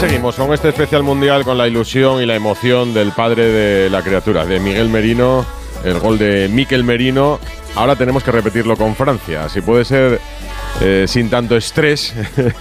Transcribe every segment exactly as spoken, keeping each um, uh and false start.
seguimos con este especial mundial con la ilusión y la emoción del padre de la criatura, de Miguel Merino, el gol de Mikel Merino. Ahora tenemos que repetirlo con Francia, si puede ser eh, sin tanto estrés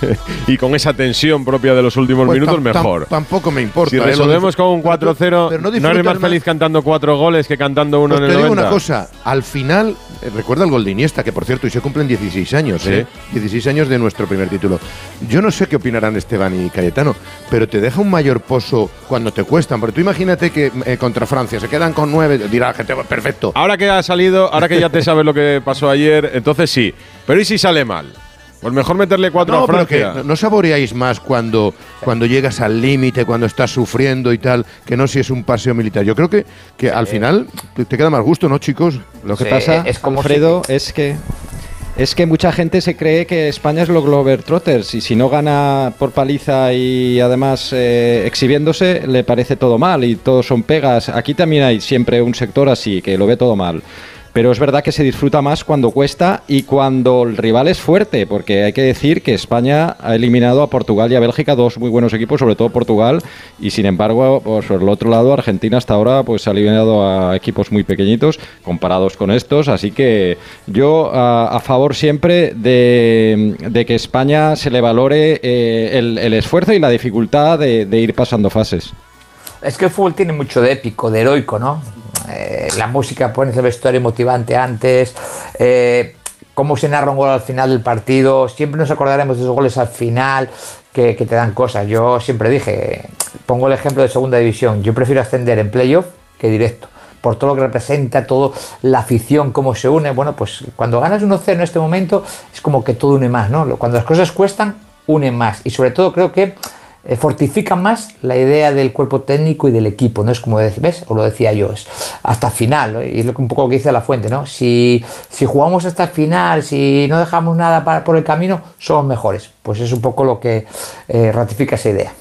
y con esa tensión propia de los últimos pues minutos, tam, mejor. Tam, tampoco me importa. Si resolvemos eh, con un cuatro cero, no, no eres más feliz cantando cuatro goles que cantando uno pues en el noventa. Te digo una cosa, al final, eh, recuerda el gol de Iniesta, que por cierto, hoy se cumplen dieciséis años, ¿Sí? ¿eh? dieciséis años de nuestro primer título. Yo no sé qué opinarán Esteban y Cayetano, pero te deja un mayor pozo cuando te cuestan. Porque tú imagínate que eh, contra Francia se quedan con nueve, dirá la gente, perfecto. Ahora que ha salido, ahora que ya te sabes lo que pasó ayer, entonces sí. Pero ¿y si sale mal? Pues mejor meterle cuatro no, a Francia. Pero que no saboreáis más cuando, cuando llegas al límite, cuando estás sufriendo y tal, que no si es un paseo militar. Yo creo que, que sí. al final te, te queda más gusto, ¿no, chicos? Lo que sí, pasa, es como Alfredo, si... es que es que mucha gente se cree que España es los Globetrotters y si no gana por paliza y además eh, exhibiéndose, le parece todo mal y todos son pegas. Aquí también hay siempre un sector así que lo ve todo mal. Pero es verdad que se disfruta más cuando cuesta y cuando el rival es fuerte, porque hay que decir que España ha eliminado a Portugal y a Bélgica, dos muy buenos equipos, sobre todo Portugal, y sin embargo, pues, por el otro lado, Argentina hasta ahora pues ha eliminado a equipos muy pequeñitos comparados con estos, así que yo a, a favor siempre de, de que España se le valore eh, el, el esfuerzo y la dificultad de, de ir pasando fases. Es que el fútbol tiene mucho de épico, de heroico, ¿no? Eh, la música, pones el vestuario motivante antes, eh, cómo se narra un gol al final del partido, siempre nos acordaremos de esos goles al final que, que te dan cosas. Yo siempre dije, pongo el ejemplo de segunda división, yo prefiero ascender en playoff que directo, por todo lo que representa, toda la afición, cómo se une. Bueno, pues cuando ganas uno cero en este momento es como que todo une más, ¿no? Cuando las cosas cuestan, une más, y sobre todo creo que Eh, fortifica más la idea del cuerpo técnico y del equipo, ¿no? Es como decir, ¿ves? Os lo decía yo, es hasta el final, ¿no? Y es un poco lo que dice La Fuente, ¿no? Si, si jugamos hasta el final, si no dejamos nada para, por el camino, somos mejores. Pues es un poco lo que eh, ratifica esa idea.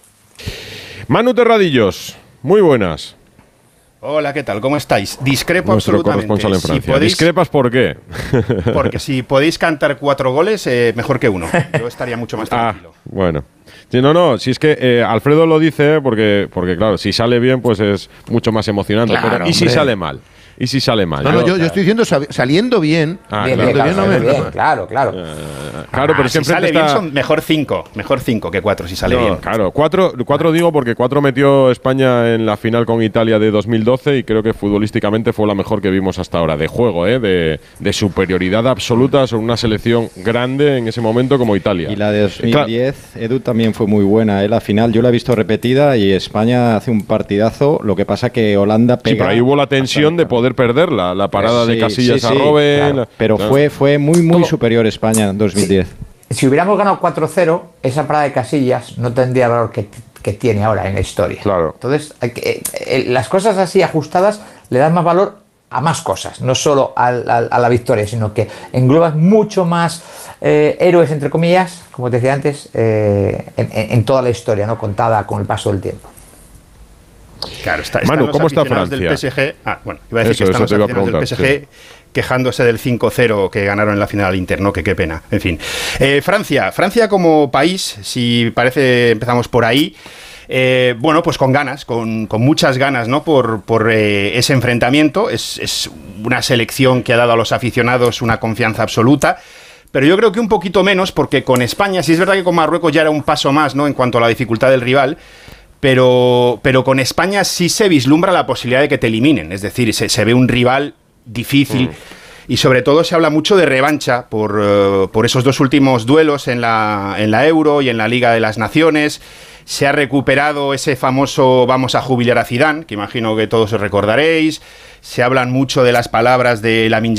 Manu Terradillos, muy buenas. Hola, ¿qué tal? ¿Cómo estáis? Discrepo Nuestro absolutamente. corresponsal en Francia. Si podéis, ¿Discrepas por qué? Porque si podéis cantar cuatro goles, eh, mejor que uno. Yo estaría mucho más tranquilo. Ah, bueno. Sí, no, no, si es que eh, Alfredo lo dice porque, porque, claro, si sale bien, pues es mucho más emocionante. Claro, pero, ¿y si sale mal? ¿Y si sale mal? No, no, yo, yo estoy diciendo saliendo bien. Ah, bien, claro, bien, bien, claro, no me bien, claro, claro. Uh, claro, pero ah, siempre si sale está... bien son mejor cinco, mejor cinco que cuatro si sale no, bien. Claro, cuatro, cuatro digo porque cuatro metió España en la final con Italia de dos mil doce y creo que futbolísticamente fue la mejor que vimos hasta ahora, de juego, ¿eh? de, de superioridad absoluta sobre una selección grande en ese momento como Italia. Y la de dos mil diez, Edu, también fue muy buena, ¿eh? La final yo la he visto repetida y España hace un partidazo, lo que pasa que Holanda pega... Sí, pero ahí hubo la tensión de poder perderla, la parada sí, de Casillas sí, a sí, Robben. claro. Pero claro. fue, fue muy, muy Todo. superior España en dos mil diez. Si, si hubiéramos ganado cuatro cero, esa parada de Casillas no tendría el valor que, que tiene ahora en la historia. Claro. Entonces, hay que, eh, las cosas así ajustadas le dan más valor a más cosas, no solo a, a, a la victoria, sino que engloban mucho más eh, héroes, entre comillas, como te decía antes, eh, en, en toda la historia, ¿no? Contada con el paso del tiempo. Claro, está, Manu, están ¿cómo los está aficionados del Francia? P S G. Ah, bueno, iba a decir Eso, que están eso los te iba a aficionados del P S G sí. quejándose del cinco cero que ganaron en la final Inter, ¿no? Que qué pena. En fin. Eh, Francia. Francia como país, si parece, empezamos por ahí. Eh, bueno, pues con ganas, con, con muchas ganas, ¿no? Por, por eh, ese enfrentamiento. Es, es una selección que ha dado a los aficionados una confianza absoluta. Pero yo creo que un poquito menos, porque con España, sí es verdad que con Marruecos ya era un paso más, ¿no? En cuanto a la dificultad del rival. Pero, pero con España sí se vislumbra la posibilidad de que te eliminen. Es decir, se, se ve un rival difícil. Mm. Y sobre todo se habla mucho de revancha por, uh, por esos dos últimos duelos en la, en la Euro y en la Liga de las Naciones. Se ha recuperado ese famoso vamos a jubilar a Zidane, que imagino que todos os recordaréis. Se hablan mucho de las palabras de Lamine